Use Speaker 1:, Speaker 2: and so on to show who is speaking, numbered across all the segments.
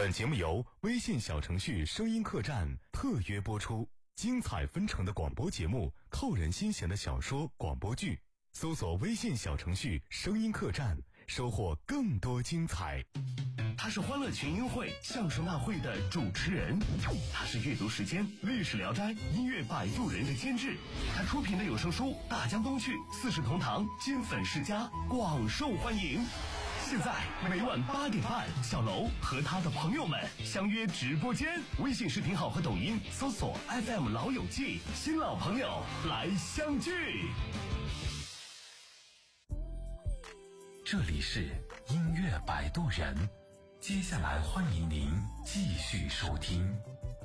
Speaker 1: 本节目由微信小程序声音客栈特约播出，精彩纷呈的广播节目，扣人心弦的小说广播剧，搜索微信小程序声音客栈，收获更多精彩。
Speaker 2: 他是欢乐群英会相声大会的主持人，他是阅读时间历史聊斋音乐摆渡人的监制，他出品的有声书《大江东去》四世同堂金粉世家广受欢迎。现在每晚8点半，小楼和他的朋友们相约直播间，微信视频号和抖音搜索 FM 老友记，新老朋友来相聚。
Speaker 3: 这里是音乐摆渡人，接下来欢迎您继续收听。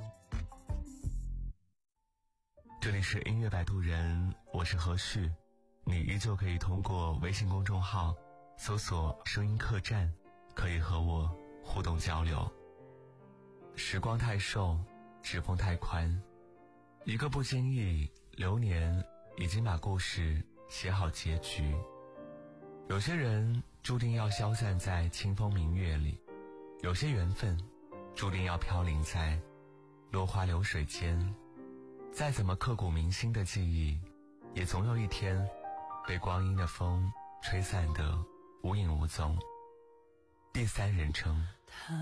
Speaker 4: 这里是音乐摆渡人，我是何旭，你依旧可以通过微信公众号搜索声音客栈，可以和我互动交流。时光太瘦，指缝太宽，一个不经意，流年已经把故事写好结局。有些人注定要消散在清风明月里，有些缘分注定要飘零在落花流水间。再怎么刻骨铭心的记忆，也总有一天被光阴的风吹散得无影无踪。第三人称。